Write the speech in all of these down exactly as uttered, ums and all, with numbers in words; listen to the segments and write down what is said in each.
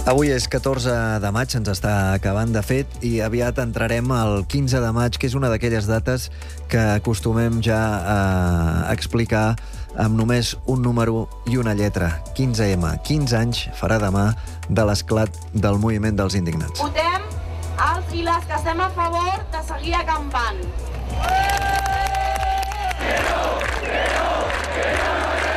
Avui és catorze de maig, ens està acabant de fet, i aviat entrarem al quinze de maig, que és una d'aquelles dates que acostumem ja a explicar amb només un número i una lletra. quinze ema. quinze anys farà demà de l'esclat del moviment dels indignats. Votem els i les que estem a favor de seguir acampant. Que no, que no, que no.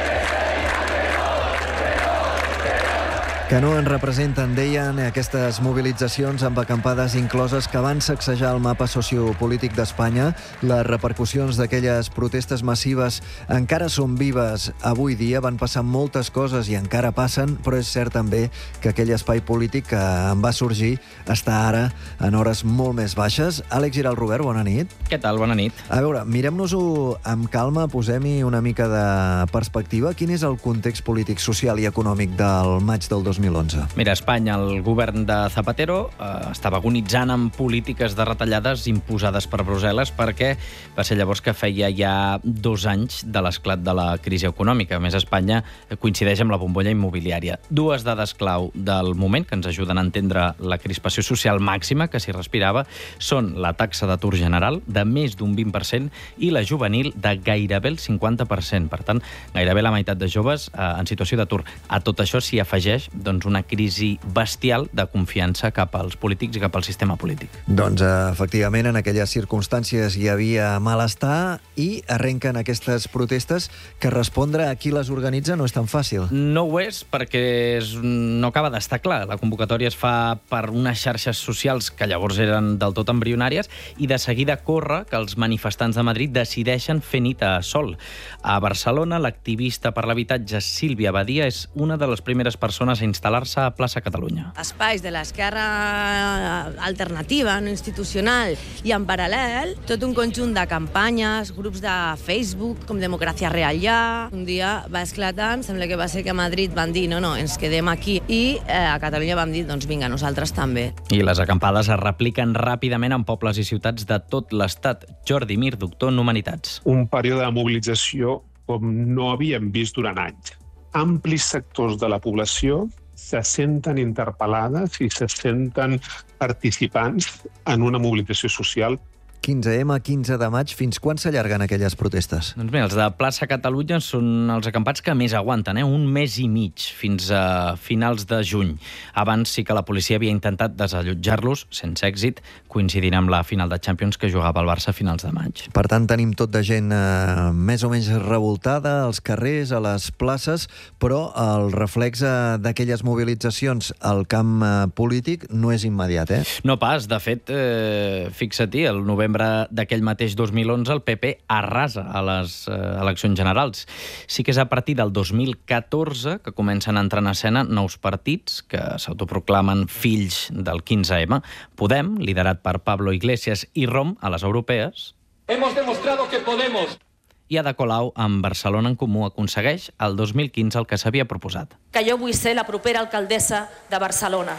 Que no ens representen, deien, aquestes mobilitzacions amb acampades incloses que van sacsejar el mapa sociopolític d'Espanya. Les repercussions d'aquelles protestes massives encara són vives avui dia, van passar moltes coses i encara passen, però és cert també que aquell espai polític que en va sorgir està ara en hores molt més baixes. Àlex Giral Robert, bona nit. Què tal? Bona nit. A veure, mirem-nos-ho amb calma, posem-hi una mica de perspectiva. Quin és el context polític, social i econòmic del maig del dos mil onze? Mira, a Espanya el govern de Zapatero eh, estava agonitzant amb polítiques de retallades imposades per Brussel·les perquè va ser llavors que feia ja dos anys de l'esclat de la crisi econòmica. A més, Espanya coincideix amb la bombolla immobiliària. Dues dades clau del moment que ens ajuden a entendre la crispació social màxima que s'hi respirava són la taxa d'atur general de més d'un vint per cent i la juvenil de gairebé el cinquanta per cent. Per tant, gairebé la meitat de joves eh, en situació d'atur. A tot això s'hi afegeix doncs, una crisi bestial de confiança cap als polítics i cap al sistema polític. Doncs, efectivament, en aquelles circumstàncies hi havia malestar i arrenquen aquestes protestes que respondre a qui les organitza no és tan fàcil. No ho és perquè és, no acaba d'estar clar. La convocatòria es fa per unes xarxes socials que llavors eren del tot embrionàries i de seguida corre que els manifestants de Madrid decideixen fer nit a sol. A Barcelona, l'activista per l'habitatge Sílvia Badia és una de les primeres persones a instal·lar-se a Plaça Catalunya. Espais de l'esquerra alternativa, no institucional, i en paral·lel tot un conjunt de campanyes, grups de Facebook, com Democràcia Real Ja. Un dia va esclatar, em sembla que va ser que a Madrid van dir no, no, ens quedem aquí, i eh, a Catalunya vam dir, doncs vinga, nosaltres també. I les acampades es repliquen ràpidament en pobles i ciutats de tot l'Estat. Jordi Mir, doctor en Humanitats. Un període de mobilització com no havíem vist durant anys. Amplis sectors de la població se senten interpel·lades i se senten participants en una mobilització social. quinze ema, quinze de maig, fins quan s'allarguen aquelles protestes? Doncs mira, els de Plaça Catalunya són els acampats que més aguanten, eh? un mes i mig, fins a finals de juny. Abans sí que la policia havia intentat desallotjar-los, sense èxit, coincidint amb la final de Champions que jugava el Barça a finals de maig. Per tant, tenim tot de gent eh, més o menys revoltada als carrers, a les places, però el reflex eh, d'aquelles mobilitzacions al camp eh, polític no és immediat, eh? No pas, de fet, eh, fixa-t'hi, el novembre d'aquell mateix dos mil onze el P P arrasa a les eh, eleccions generals. Sí que és a partir del dos mil catorze que comencen a entrar en escena nous partits que s'autoproclamen fills del quinze ema. Podem, liderat per Pablo Iglesias, i Rom, a les europees. Hemos demostrado que podemos. I Ada Colau, amb Barcelona en Comú, aconsegueix el dos mil quinze el que s'havia proposat. Que jo vull ser la propera alcaldessa de Barcelona.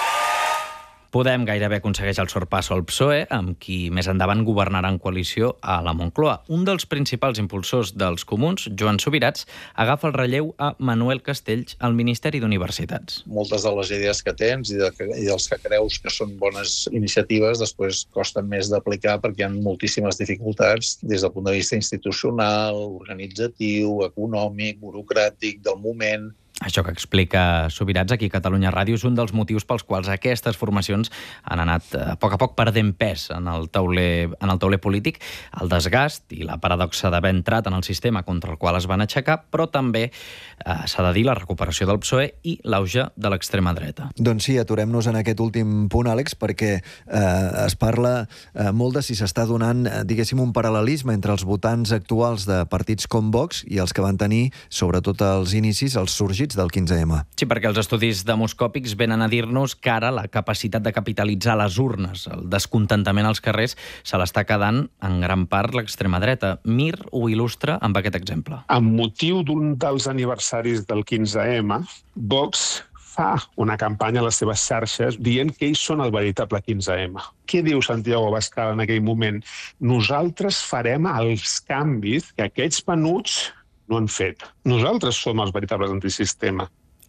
Podem gairebé aconsegueix el sorpasso al P S O E, amb qui més endavant governarà en coalició a la Moncloa. Un dels principals impulsors dels comuns, Joan Subirats, agafa el relleu a Manuel Castells al Ministeri d'Universitats. Moltes de les idees que tens i, de, i dels que creus que són bones iniciatives després costen més d'aplicar perquè hi ha moltíssimes dificultats des del punt de vista institucional, organitzatiu, econòmic, burocràtic, del moment. Això que explica Subirats aquí a Catalunya Ràdio és un dels motius pels quals aquestes formacions han anat a poc a poc perdent pes en el tauler, en el tauler polític, el desgast i la paradoxa d'haver entrat en el sistema contra el qual es van aixecar, però també eh, s'ha de dir la recuperació del P S O E i l'auge de l'extrema dreta. Doncs sí, aturem-nos en aquest últim punt, Àlex, perquè eh, es parla eh, molt de si s'està donant, eh, diguéssim, un paral·lelisme entre els votants actuals de partits com Vox i els que van tenir, sobretot als inicis, els sorgits del quinze ema. Sí, perquè els estudis demoscòpics venen a dir-nos que ara la capacitat de capitalitzar les urnes, el descontentament als carrers, se l'està quedant en gran part l'extrema dreta. Mir ho il·lustra amb aquest exemple. Amb motiu d'un dels aniversaris del quinze ema, Vox fa una campanya a les seves xarxes dient que ells són el veritable quinze ema. Què diu Santiago Abascal en aquell moment? Nosaltres farem els canvis que aquests menuts no han fet. Nosaltres som els veritables antisistema.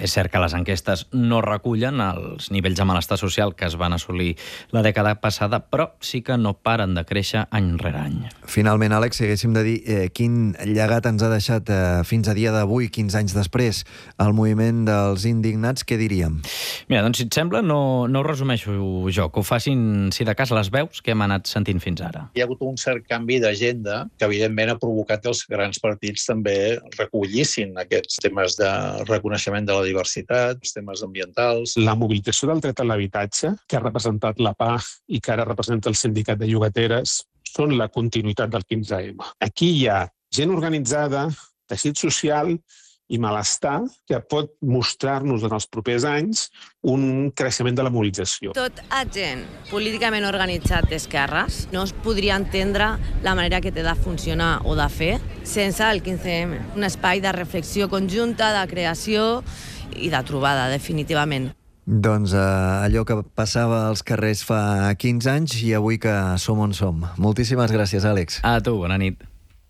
És cert que les enquestes no recullen els nivells de malestar social que es van assolir la dècada passada, però sí que no paren de créixer any rere any. Finalment, Àlex, si haguéssim de dir eh, quin llegat ens ha deixat eh, fins a dia d'avui, quinze anys després, el moviment dels indignats, què diríem? Mira, doncs si et sembla, no, no ho resumeixo jo, que ho facin, si de cas, les veus que hem anat sentint fins ara. Hi ha hagut un cert canvi d'agenda que, evidentment, ha provocat que els grans partits també recollissin aquests temes de reconeixement de la diversitat, els temes ambientals. La mobilització del dret a l'habitatge, que ha representat la P A i que ara representa el sindicat de llogateres, són la continuïtat del quinze ema. Aquí hi ha gent organitzada, teixit social i malestar que pot mostrar-nos en els propers anys un creixement de la mobilització. Tot agent políticament organitzat d'esquerres no es podria entendre la manera que té de funcionar o de fer sense el quinze ema. Un espai de reflexió conjunta, de creació i de trobada, definitivament. Doncs eh, allò que passava als carrers fa quinze anys i avui que som on som. Moltíssimes gràcies, Àlex. A tu, bona nit.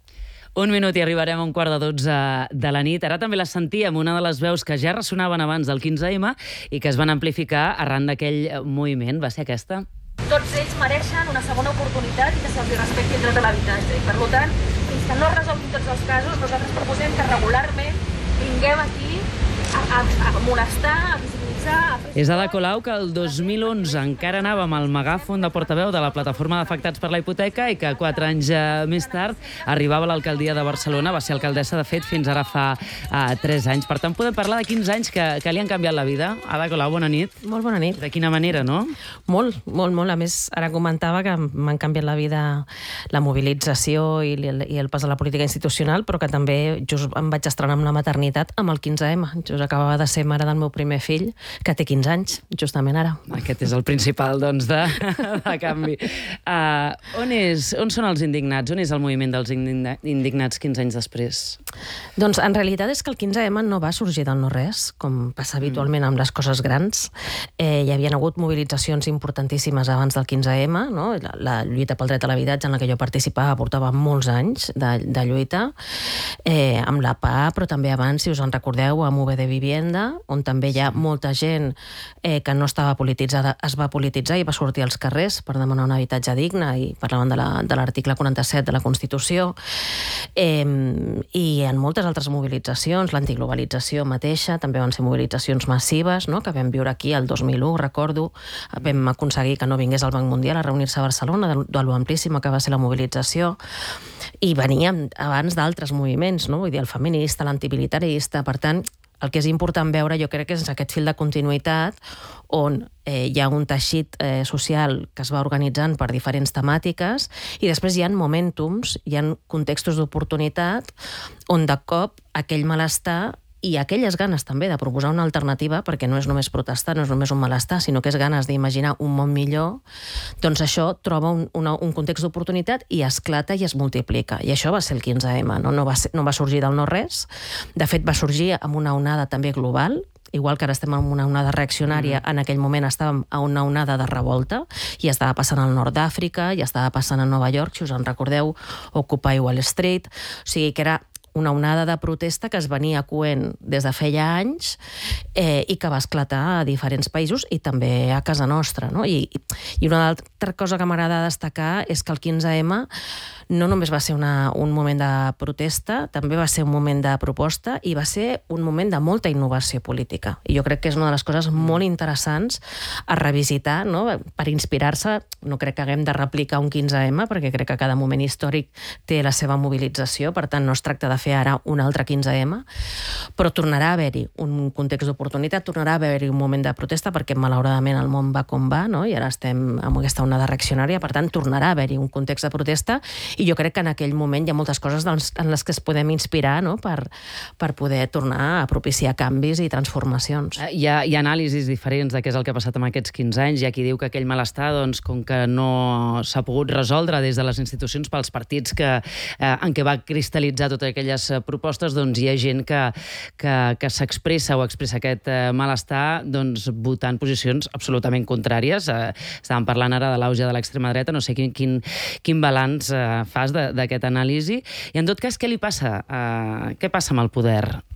Un minut i arribarem a un quart de dotze de la nit. Ara també la sentíem, una de les veus que ja ressonaven abans del quinze ema i que es van amplificar arran d'aquell moviment. Va ser aquesta? Tots ells mereixen una segona oportunitat i que se'ls respecti el dret a l'habitatge. I, per tant, fins que no es resolguin tots els casos, nosaltres proposem que regularment vinguem aquí a, a, a molestar, a visibilitzar... A... És Ada Colau que el dos mil onze encara anava amb el megàfon de portaveu de la plataforma d'afectats per la hipoteca i que quatre anys més tard arribava a l'alcaldia de Barcelona. Va ser alcaldessa, de fet, fins ara fa uh, tres anys. Per tant, podem parlar de quinze anys que, que li han canviat la vida. Ada Colau, bona nit. Molt bona nit. De quina manera, no? Molt, molt, molt. A més, ara comentava que m'han canviat la vida la mobilització i el, i el pas a la política institucional, però que també just em vaig estrenar amb la maternitat amb el quinze ema. Just acabava de ser mare del meu primer fill, que té quinze anys, justament ara. Aquest és el principal, doncs, de, de canvi. Uh, on, és, on són els indignats? On és el moviment dels indignats quinze anys després? Doncs, en realitat, és que el quinze ema no va sorgir del no-res, com passa habitualment amb les coses grans. Eh, hi havia hagut mobilitzacions importantíssimes abans del quinze ema, no? la, la lluita pel dret a l'habitatge, en la que jo participava, portava molts anys de, de lluita, eh, amb la P A, però també abans, si us en recordeu, amb U B de Vivienda, on també hi ha molta gent eh, que no estava polititzada, es va polititzar i va sortir als carrers per demanar un habitatge digne, i parlaven de l'article quaranta-set de la Constitució, eh, i en moltes altres mobilitzacions, l'antiglobalització mateixa, també van ser mobilitzacions massives, no?, que vam viure aquí el dos mil u, recordo, vam aconseguir que no vingués el Banc Mundial a reunir-se a Barcelona, de, de lo amplíssima que va ser la mobilització, i veníem abans d'altres moviments, no?, vull dir, el feminista, l'antimilitarista. Per tant, el que és important veure, jo crec que és aquest fil de continuïtat on eh, hi ha un teixit eh, social que es va organitzant per diferents temàtiques i després hi ha momentums, hi ha contextos d'oportunitat on de cop aquell malestar i aquelles ganes també de proposar una alternativa, perquè no és només protestar, no és només un malestar, sinó que és ganes d'imaginar un món millor, doncs això troba un, una, un context d'oportunitat i esclata i es multiplica. I això va ser el quinze ema, no, no, va, ser, no va sorgir del no-res. De fet, va sorgir amb una onada també global, igual que ara estem en una onada reaccionària, mm-hmm. en aquell moment estàvem a una onada de revolta, i estava passant al nord d'Àfrica, i estava passant a Nova York, si us en recordeu, Occupy Wall Street, o sigui que era una onada de protesta que es venia coent des de feia anys eh, i que va esclatar a diferents països i també a casa nostra, no? I, i una altra cosa que m'agrada destacar és que el quinze ema no només va ser una, un moment de protesta, també va ser un moment de proposta i va ser un moment de molta innovació política. I jo crec que és una de les coses molt interessants a revisitar, no?, per inspirar-se. No crec que haguem de replicar un quinze ema, perquè crec que cada moment històric té la seva mobilització, per tant no es tracta de fer ara un altre quinze ema, però tornarà a haver-hi un context d'oportunitat, tornarà a haver-hi un moment de protesta, perquè malauradament el món va com va, no?, i ara estem amb aquesta onada reaccionària, per tant tornarà a haver-hi un context de protesta, i jo crec que en aquell moment hi ha moltes coses en les que es podem inspirar, no?, per, per poder tornar a propiciar canvis i transformacions. Hi ha, hi ha anàlisis diferents de què és el que ha passat amb aquests quinze anys. Hi ha qui diu que aquell malestar, doncs, com que no s'ha pogut resoldre des de les institucions pels partits que, eh, en què va cristal·litzar totes aquelles propostes, doncs hi ha gent que, que, que s'expressa o expressa aquest eh, malestar doncs, votant posicions absolutament contràries. Eh, estàvem parlant ara de l'auge de l'extrema dreta, no sé quin, quin, quin balanç eh, fas d'aquest anàlisi. I en tot cas, què li passa? Uh, què passa amb el poder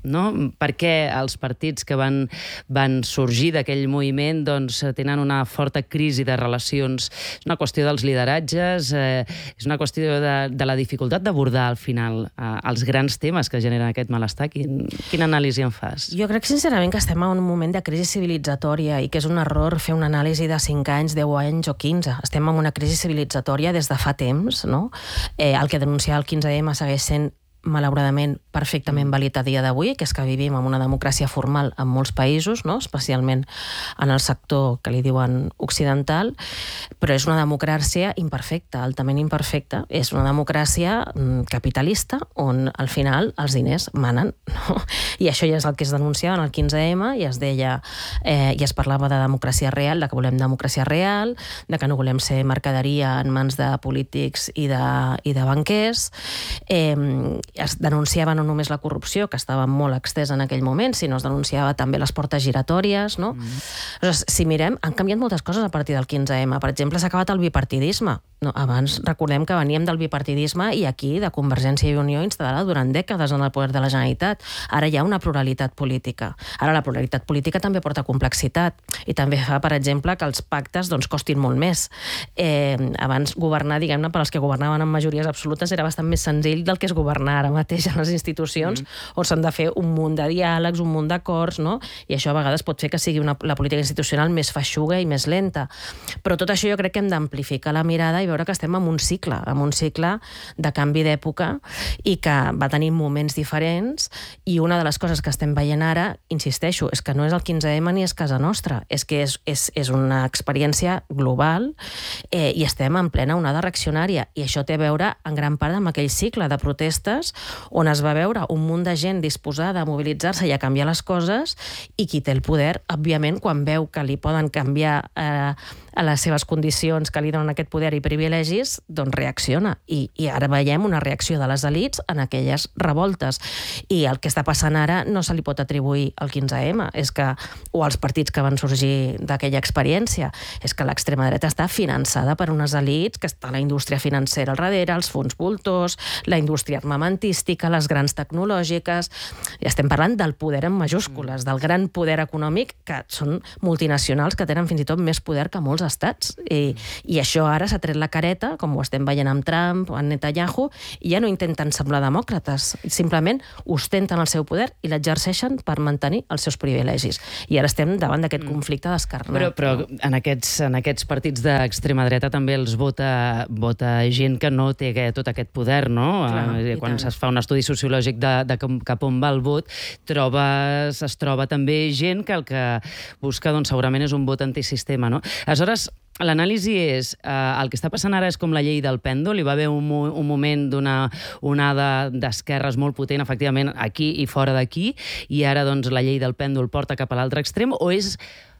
no? Per què els partits que van, van sorgir d'aquell moviment doncs, tenen una forta crisi de relacions? És una qüestió dels lideratges, eh, és una qüestió de, de la dificultat d'abordar al final eh, els grans temes que generen aquest malestar. Quin, quina anàlisi en fas? Jo crec sincerament que estem en un moment de crisi civilitzatòria i que és un error fer una anàlisi de cinc anys, deu anys o quinze. Estem en una crisi civilitzatòria des de fa temps, no? Eh, el que denunciava el quinze ema segueix sent malauradament perfectament vàlid a dia d'avui, que és que vivim en una democràcia formal en molts països, no? Especialment en el sector que li diuen occidental, però és una democràcia imperfecta, altament imperfecta. És una democràcia capitalista on al final els diners manen, no? I això ja és el que es denunciava en el quinze ema i es deia, eh, i es parlava de democràcia real, de que volem democràcia real, de que no volem ser mercaderia en mans de polítics i de, i de banquers. Eh, es denunciava no només la corrupció, que estava molt extesa en aquell moment, sinó es denunciava també les portes giratòries, no? Mm. Aleshores, si mirem, han canviat moltes coses a partir del quinze ema. Per exemple, s'ha acabat el bipartidisme. No, abans recordem que veníem del bipartidisme i aquí de Convergència i Unió instal·lada durant dècades en el poder de la Generalitat. Ara hi ha una pluralitat política. Ara la pluralitat política també porta complexitat i també fa, per exemple, que els pactes doncs, costin molt més. Eh, abans governar, diguem-ne, per als que governaven amb majories absolutes era bastant més senzill del que és governar ara mateix a les institucions, mm. on s'han de fer un munt de diàlegs, un munt d'acords, no? I això a vegades pot fer que sigui una, la política institucional més feixuga i més lenta. Però tot això jo crec que hem d'amplificar la mirada i veure que estem en un cicle, en un cicle de canvi d'època i que va tenir moments diferents, i una de les coses que estem veient ara, insisteixo, és que no és el quinze ema ni és casa nostra, és que és, és, és una experiència global eh, i estem en plena onada reaccionària, i això té a veure en gran part amb aquell cicle de protestes on es va veure un munt de gent disposada a mobilitzar-se i a canviar les coses, i qui té el poder, òbviament, quan veu que li poden canviar eh, a les seves condicions que li donen aquest poder i privilegis, doncs reacciona. I, i ara veiem una reacció de les elits en aquelles revoltes. I el que està passant ara no se li pot atribuir al quinze ema, és que, o als partits que van sorgir d'aquella experiència, és que l'extrema dreta està finançada per unes elits, que està la indústria financera al darrere, els fons voltors, la indústria armamentística, les grans tecnològiques. I estem parlant del poder en majúscules, del gran poder econòmic, que són multinacionals que tenen fins i tot més poder que molts estats. I, i això ara s'ha tret la careta, com ho estem veient amb Trump o amb Netanyahu, i ja no intenten semblar demòcrates, simplement ostenten el seu poder i l'exerceixen per mantenir els seus privilegis. I ara estem davant d'aquest conflicte descarnat. Però, però en, aquests, en aquests partits d'extrema dreta també els vota, vota gent que no té tot aquest poder, no? Clar, eh, quan es fa un estudi sociològic de, de cap on va el vot, trobes, es troba també gent que el que busca doncs, segurament és un vot antisistema, no? Aleshores, l'anàlisi és, eh, el que està passant ara és com la llei del pèndol, hi va haver un, un moment d'una onada d'esquerres molt potent, efectivament, aquí i fora d'aquí, i ara doncs, la llei del pèndol porta cap a l'altre extrem, o és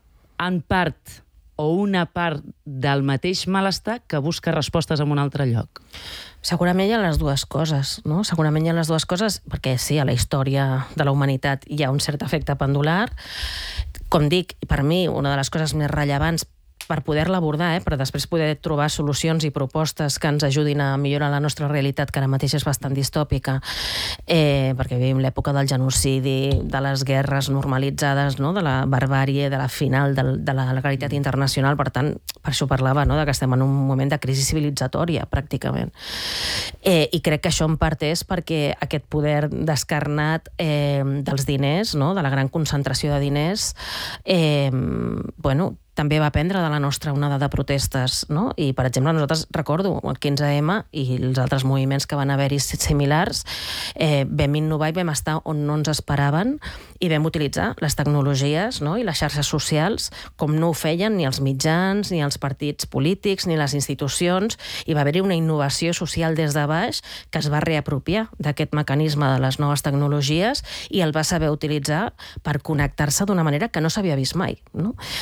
en part o una part del mateix malestar que busca respostes en un altre lloc? Segurament hi ha les dues coses, no? Segurament hi ha les dues coses, perquè sí, a la història de la humanitat hi ha un cert efecte pendular. Com dic, per mi, una de les coses més rellevants per poder-la abordar, eh, però després poder trobar solucions i propostes que ens ajudin a millorar la nostra realitat, que ara mateix és bastant distòpica, eh, perquè vivim l'època del genocidi, de les guerres normalitzades, no? De la barbàrie, de la final de, de la legalitat internacional. Per tant, per això parlava, no? De que estem en un moment de crisi civilitzatòria, pràcticament. Eh, I crec que això en part és perquè aquest poder descarnat eh, dels diners, no? De la gran concentració de diners, eh, bueno, també va prendre de la nostra onada de protestes, no? I, per exemple, nosaltres, recordo, el quinze ema i els altres moviments que van haver-hi similars, eh, vam innovar i vam estar on no ens esperaven i vam utilitzar les tecnologies, no? I les xarxes socials com no ho feien ni els mitjans, ni els partits polítics, ni les institucions, i va haver-hi una innovació social des de baix que es va reapropiar d'aquest mecanisme de les noves tecnologies i el va saber utilitzar per connectar-se d'una manera que no s'havia vist mai, no?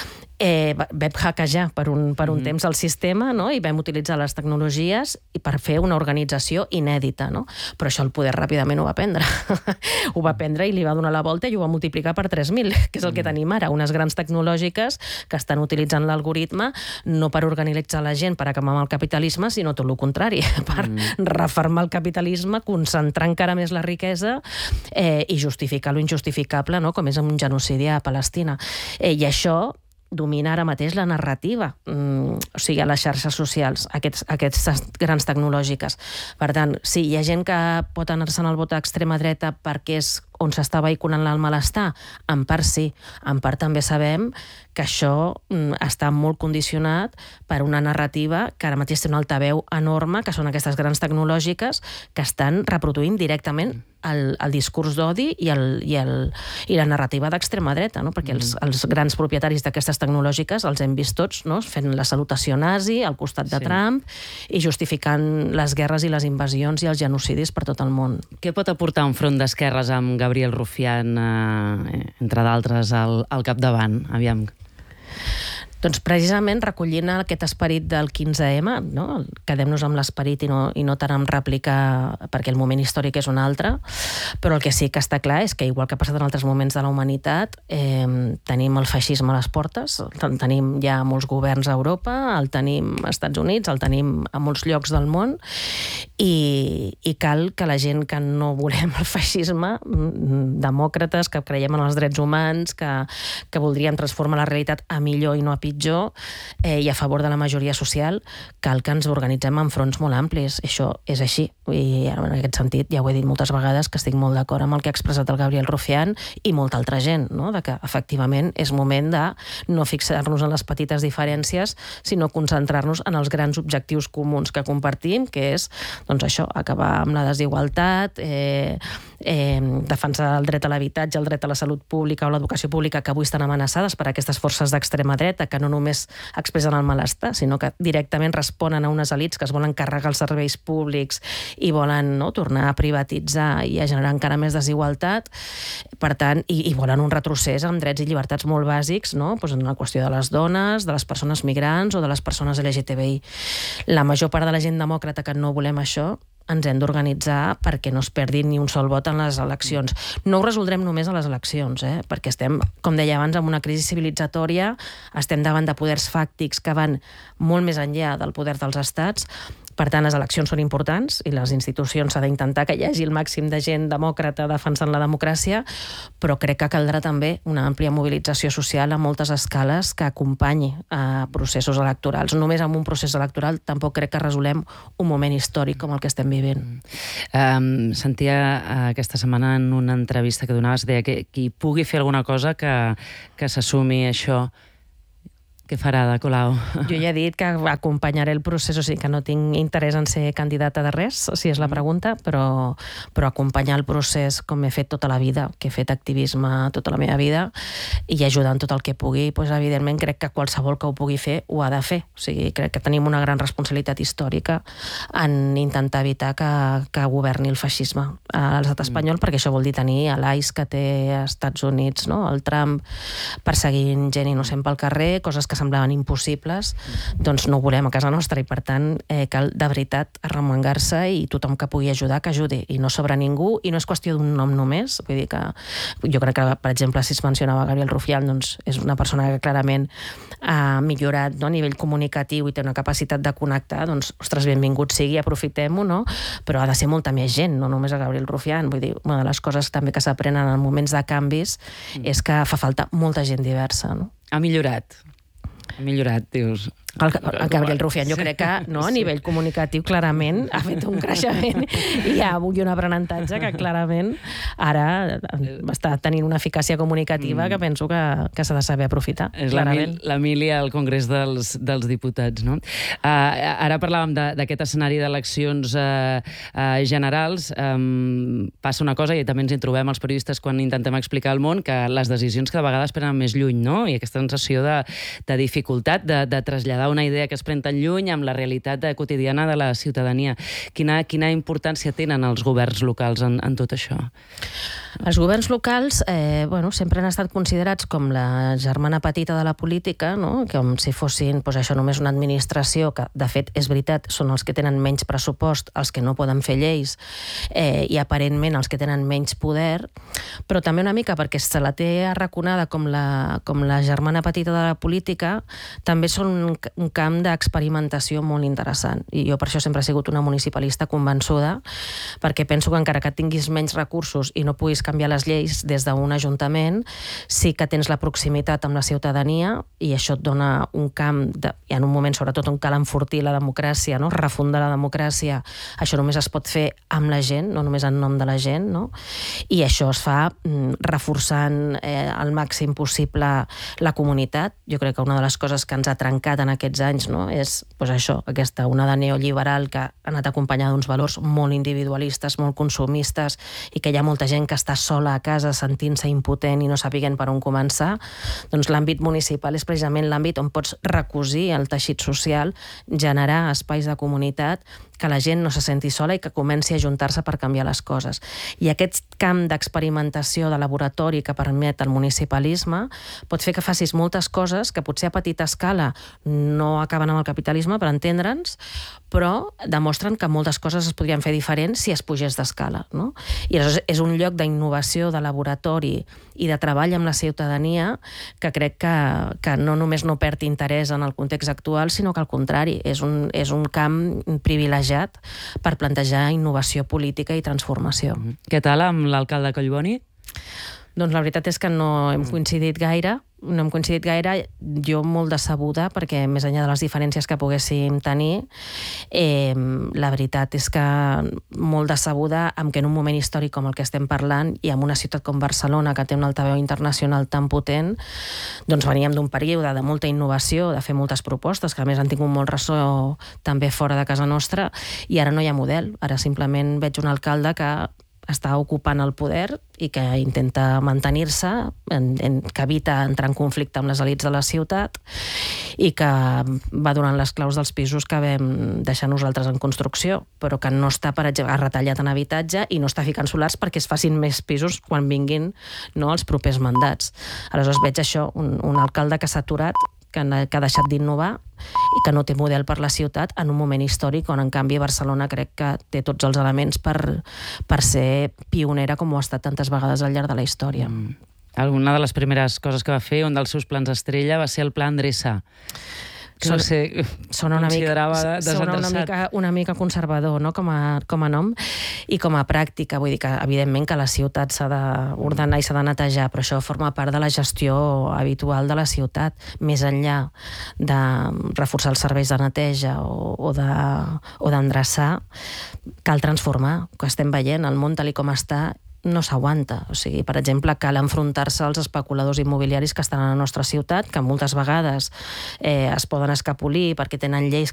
Eh, vam hackejar per un, per un mm. temps el sistema, no? I vam utilitzar les tecnologies i per fer una organització inèdita, no? Però això el poder ràpidament ho va prendre. Ho va prendre i li va donar la volta i ho va multiplicar per tres mil, que és el que tenim ara, unes grans tecnològiques que estan utilitzant l'algoritme no per organitzar la gent, per acabar amb el capitalisme, sinó tot el contrari, per mm. refermar el capitalisme, concentrar encara més la riquesa eh, i justificar lo injustificable, no? Com és un genocidi a Palestina. Eh, I això domina ara mateix la narrativa, mm, o sigui, a les xarxes socials, aquests, aquestes grans tecnològiques. Per tant, sí, hi ha gent que pot anar-se'n al vot a extrema dreta perquè és on s'està vehiculant el malestar? En part sí, en part també sabem que això mm, està molt condicionat per una narrativa que ara mateix té un altaveu enorme, que són aquestes grans tecnològiques que estan reproduint directament el, el discurs d'odi i, el, i, el, i la narrativa d'extrema dreta, no? Perquè els, els grans propietaris d'aquestes tecnològiques els hem vist tots, no? Fent la salutació nazi al costat de sí. Trump i justificant les guerres i les invasions i els genocidis per tot el món. Què pot aportar un front d'esquerres amb Gabriel Rufián, eh, entre d'altres, al, al capdavant? Aviam. Doncs precisament recollint aquest esperit del quinze ema, no? Quedem-nos amb l'esperit i, no, i no tant amb rèplica perquè el moment històric és un altre, però el que sí que està clar és que, igual que ha passat en altres moments de la humanitat, eh, tenim el feixisme a les portes, el tenim ja molts governs a Europa, el tenim als Estats Units, el tenim a molts llocs del món, i, i cal que la gent que no volem el feixisme, demòcrates, que creiem en els drets humans, que, que voldríem transformar la realitat a millor i no a pitjor, eh, i a favor de la majoria social, cal que ens organitzem en fronts molt amplis. Això és així. I en aquest sentit ja ho he dit moltes vegades que estic molt d'acord amb el que ha expressat el Gabriel Rufián i molta altra gent, no? De que efectivament és moment de no fixar-nos en les petites diferències, sinó concentrar-nos en els grans objectius comuns que compartim, que és, doncs això, acabar amb la desigualtat, eh, eh, defensar el dret a l'habitatge, el dret a la salut pública o l'educació pública, que avui estan amenaçades per aquestes forces d'extrema dreta que no només expressen el malestar, sinó que directament responen a unes elits que es volen carregar els serveis públics i volen, no, tornar a privatitzar i a generar encara més desigualtat. Per tant, i, i volen un retrocés amb drets i llibertats molt bàsics, no? Pues en la qüestió de les dones, de les persones migrants o de les persones L G T B I. La major part de la gent demòcrata que no volem això, ens hem d'organitzar perquè no es perdi ni un sol vot en les eleccions. No ho resoldrem només a les eleccions, eh? Perquè estem, com deia abans, amb una crisi civilitzatòria, estem davant de poders fàctics que van molt més enllà del poder dels estats. Per tant, les eleccions són importants i les institucions s'ha d'intentar que hi hagi el màxim de gent demòcrata defensant la democràcia, però crec que caldrà també una àmplia mobilització social a moltes escales que acompanyi a processos electorals. Només amb un procés electoral tampoc crec que resolem un moment històric com el que estem vivint. Um, sentia aquesta setmana en una entrevista que donaves, deia que qui pugui fer alguna cosa que, que s'assumi això. Què farà de Colau? Jo ja he dit que acompanyaré el procés, o sigui que no tinc interès en ser candidata de res, si és la pregunta, però, però acompanyar el procés com he fet tota la vida, que he fet activisme tota la meva vida, i ajudar en tot el que pugui, doncs, evidentment crec que qualsevol que ho pugui fer ho ha de fer. O sigui, crec que tenim una gran responsabilitat històrica en intentar evitar que, que governi el feixisme a l'estat espanyol, mm. perquè això vol dir tenir l'A I S que té als Estats Units, no? El Trump perseguint gent innocent pel carrer, coses que que semblaven impossibles, doncs no ho volem a casa nostra i, per tant, eh, cal de veritat arremangar-se i tothom que pugui ajudar, que ajudi. I no sobra ningú, i no és qüestió d'un nom només. Vull dir que jo crec que, per exemple, si es mencionava Gabriel Rufián, doncs és una persona que clarament ha millorat, no, a nivell comunicatiu i té una capacitat de connectar, doncs, ostres, benvingut sigui, aprofitem-ho, no? Però ha de ser molta més gent, no només a Gabriel Rufián. Vull dir, una de les coses també que s'aprenen en moments de canvis mm. és que fa falta molta gent diversa, no? Ha millorat. Ha millorat, dius. El, el Gabriel Rufián, jo crec que no, a nivell comunicatiu clarament ha fet un creixement i hi ha avui un aprenentatge que clarament ara està tenint una eficàcia comunicativa que penso que, que s'ha de saber aprofitar. És l'Emília al Congrés dels, dels Diputats, no? Uh, ara parlàvem d'aquest escenari d'eleccions uh, uh, generals. Um, passa una cosa, i també ens hi trobem els periodistes quan intentem explicar al món, que les decisions cada vegada es prenen més lluny, no? I aquesta sensació de, de dificultat de, de traslladar traslladar una idea que es pren tan lluny amb la realitat quotidiana de la ciutadania. Quina, quina importància tenen els governs locals en, en tot això? Els governs locals eh, bueno, sempre han estat considerats com la germana petita de la política, no? Com si fossin pues, això només una administració, que de fet és veritat, són els que tenen menys pressupost, els que no poden fer lleis eh, i aparentment els que tenen menys poder, però també una mica perquè se la té arraconada com la, com la germana petita de la política, també són un, un camp d'experimentació molt interessant. I jo per això sempre he sigut una municipalista convençuda, perquè penso que encara que tinguis menys recursos i no puguis canviar les lleis des d'un ajuntament, sí que tens la proximitat amb la ciutadania i això et dona un camp, de, i en un moment sobretot on cal enfortir la democràcia, no? Refundar la democràcia, això només es pot fer amb la gent, no només en nom de la gent, no? I això es fa mm, reforçant eh, al màxim possible la comunitat. Jo crec que una de les coses que ens ha trencat en aquests anys, no? És pues això, aquesta onada neoliberal que ha anat acompanyada d'uns valors molt individualistes, molt consumistes, i que hi ha molta gent que està sola a casa sentint-se impotent i no sapiguent per on començar. Doncs l'àmbit municipal és precisament l'àmbit on pots recosir el teixit social, generar espais de comunitat, que la gent no se senti sola i que comenci a juntar-se per canviar les coses. I aquest camp d'experimentació de laboratori que permet el municipalisme pot fer que facis moltes coses que potser a petita escala no acaben amb el capitalisme, per entendre'ns, però demostren que moltes coses es podrien fer diferents si es pugés d'escala, no? I aleshores és un lloc d'innovació, de laboratori i de treball amb la ciutadania que crec que, que no només no perd interès en el context actual, sinó que al contrari, és un, és un camp privilegiat per plantejar innovació política i transformació. Què tal amb l'alcalde Collboni? Doncs la veritat és que no hem coincidit gaire, no hem coincidit gaire, jo molt decebuda, perquè més enllà de les diferències que poguéssim tenir, eh, la veritat és que molt decebuda amb que en un moment històric com el que estem parlant i en una ciutat com Barcelona, que té un altaveu internacional tan potent, doncs veníem d'un període de molta innovació, de fer moltes propostes, que a més han tingut molt ressò també fora de casa nostra, i ara no hi ha model. Ara simplement veig un alcalde que està ocupant el poder i que intenta mantenir-se, en, en, que evita entrar en conflicte amb les elits de la ciutat i que va donant les claus dels pisos que vam deixar nosaltres en construcció, però que no està, per exemple, retallat en habitatge i no està ficant solars perquè es facin més pisos quan vinguin, no, els propers mandats. Aleshores veig això, un, un alcalde que s'ha aturat, que ha deixat d'innovar i que no té model per la ciutat en un moment històric on, en canvi, Barcelona crec que té tots els elements per, per ser pionera com ho ha estat tantes vegades al llarg de la història. Mm. Una de les primeres coses que va fer, un dels seus plans estrella, va ser el Pla Endreça. Que no sé, sona una mica, sona una mica, una mica conservador, no? com, a, com a nom i com a pràctica. Vull dir que, evidentment, que la ciutat s'ha d'ordenar i s'ha de netejar, però això forma part de la gestió habitual de la ciutat. Més enllà de reforçar els serveis de neteja o, o d'endreçar, cal transformar. Que estem veient, el món tal i com està no s'aguanta. O sigui, per exemple, cal enfrontar-se als especuladors immobiliaris que estan a la nostra ciutat, que moltes vegades eh, es poden escapolir perquè tenen lleis